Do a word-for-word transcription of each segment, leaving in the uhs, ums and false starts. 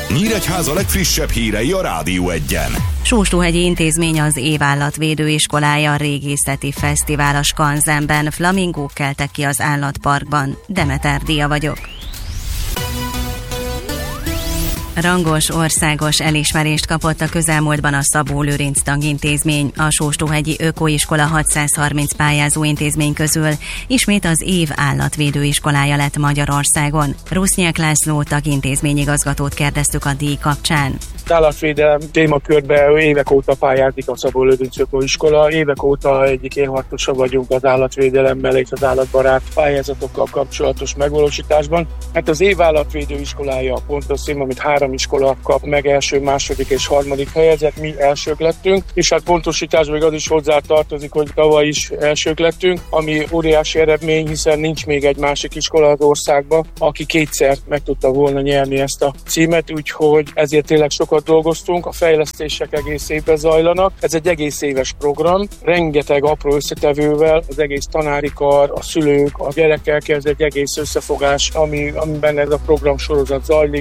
Nyíregyháza legfrissebb hírei a Rádió Egyen. Sóstóhegyi Intézmény az Évállatvédő Iskolája régészeti fesztivál a Skanzenben. Flamingók keltek ki az állatparkban. Demeter Díja vagyok. Rangos országos elismerést kapott a közelmúltban a Szabó Lőrinc Tagintézmény. A Sóstóhegyi Ökoiskola hatszázharminc pályázó intézmény közül ismét az év állatvédő iskolája lett Magyarországon. Rusznyák László tagintézményigazgatót kérdeztük a díj kapcsán. Az állatvédelem témakörben évek óta pályázik a Szabó Lőrinc Ökoiskola. Évek óta egyik élharcosa vagyunk az állatvédelemmel és az állatbarát pályázatokkal kapcsolatos megvalósításban. Hát az év állatvédő iskolája a pontos cím, amit három iskola kap meg, első, második és harmadik helyezett, mi elsők lettünk, és hát pontosításban még az is hozzá tartozik, hogy tavaly is elsők lettünk, ami óriási eredmény, hiszen nincs még egy másik iskola az országban, aki kétszer meg tudta volna nyerni ezt a címet, úgyhogy ezért tényleg sokat dolgoztunk, a fejlesztések egész évben zajlanak. Ez egy egész éves program, rengeteg apró összetevővel, az egész tanári kar, a szülők, a gyerekek, ez egy egész összefogás, ami, amiben ez a program sorozat zajlik.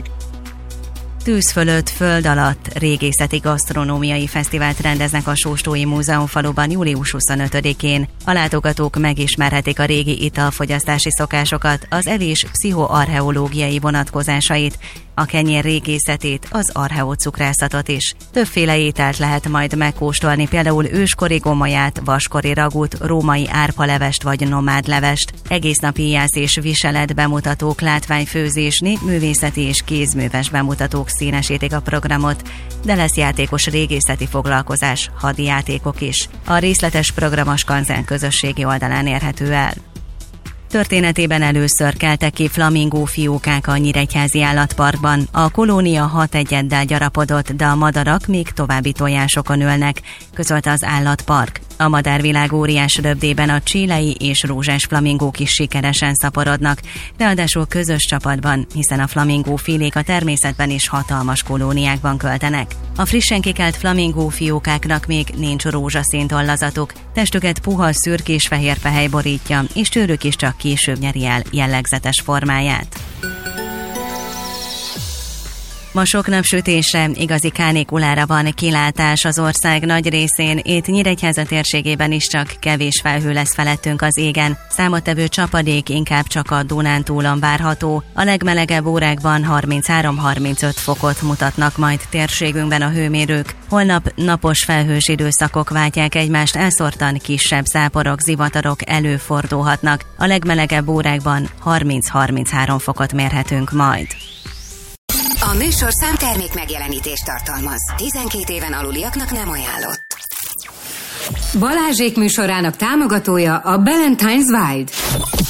Tűz fölött, föld alatt régészeti gasztronómiai fesztivált rendeznek a Sóstói Múzeumfaluban július huszonötödikén. A látogatók megismerhetik a régi italfogyasztási szokásokat, az evés pszichoarcheológiai vonatkozásait, a kenyér régészetét, az archeocukrászat is. Többféle ételt lehet majd megkóstolni, például őskori gomolyát, vaskori ragút, római árpalevest vagy nomádlevest. Egésznapi jász és viselet bemutatók, látványfőzés, népművészeti és kézműves bemutatók színesítik a programot, de lesz játékos régészeti foglalkozás, hadijátékok is. A részletes program a Skanzen közösségi oldalán érhető el. Történetében először keltek ki flamingó fiókák a Nyíregyházi Állatparkban. A kolónia hat egyeddel gyarapodott, de a madarak még további tojásokon ülnek, közölte az állatpark. A madárvilág óriás röpdében a chilei és rózsás flamingók is sikeresen szaporodnak, ráadásul közös csapatban, hiszen a flamingó filék a természetben is hatalmas kolóniákban költenek. A frissen kikelt flamingó fiókáknak még nincs rózsaszín tollazatuk, testüket puha szürkés-fehér fehely borítja, és tőlük is csak később nyeri el jellegzetes formáját. Ma sok napsütésre, igazi kánikulára van kilátás az ország nagy részén, itt Nyíregyháza térségében is csak kevés felhő lesz felettünk az égen. Számottevő csapadék inkább csak a Dunántúlon várható. A legmelegebb órákban harminchárom-harmincöt fokot mutatnak majd térségünkben a hőmérők. Holnap napos felhős időszakok váltják egymást, elszórtan kisebb záporok, zivatarok előfordulhatnak. A legmelegebb órákban harminc-harminchárom fokot mérhetünk majd. A műsorszám termék megjelenítést tartalmaz. tizenkét éven aluliaknak nem ajánlott. Balázsék műsorának támogatója a Ballantines Wild.